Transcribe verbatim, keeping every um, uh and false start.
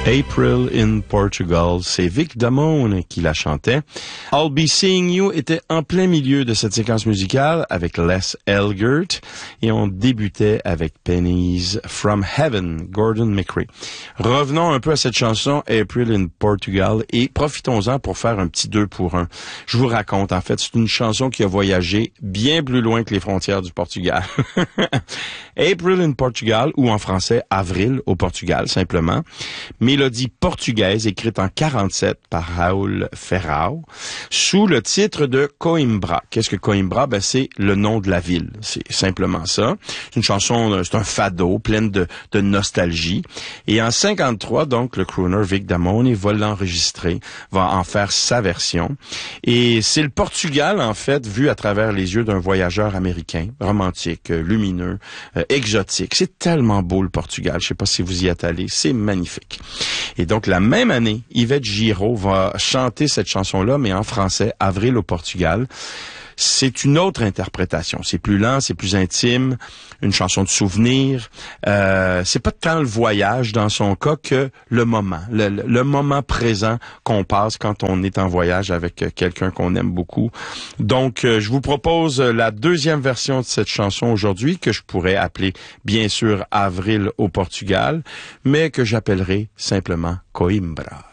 April in Portugal, c'est Vic Damone qui la chantait. I'll Be Seeing You était en plein milieu de cette séquence musicale avec Les Elgert et on débutait avec Pennies from Heaven, Gordon McRae. Revenons un peu à cette chanson April in Portugal et profitons-en pour faire un petit deux pour un. Je vous raconte, en fait, c'est une chanson qui a voyagé bien plus loin que les frontières du Portugal. April in Portugal, ou en français Avril au Portugal, simplement. Mélodie portugaise écrite en quarante-sept par Raul Ferrao, sous le titre de Coimbra. Qu'est-ce que Coimbra? Ben, c'est le nom de la ville. C'est simplement ça. C'est une chanson, c'est un fado, pleine de, de nostalgie. Et en cinquante-trois, donc, le crooner Vic Damone va l'enregistrer, va en faire sa version. Et c'est le Portugal, en fait, vu à travers les yeux d'un voyageur américain, romantique, lumineux, euh, exotique. C'est tellement beau, le Portugal. Je sais pas si vous y êtes allé. C'est magnifique. Et donc, la même année, Yvette Giraud va chanter cette chanson-là, mais en français, Avril au Portugal. C'est une autre interprétation. C'est plus lent, c'est plus intime, une chanson de souvenir. Euh, c'est pas tant le voyage dans son cas que le moment, le, le moment présent qu'on passe quand on est en voyage avec quelqu'un qu'on aime beaucoup. Donc, euh, je vous propose la deuxième version de cette chanson aujourd'hui que je pourrais appeler, bien sûr, Avril au Portugal, mais que j'appellerai simplement Coimbra.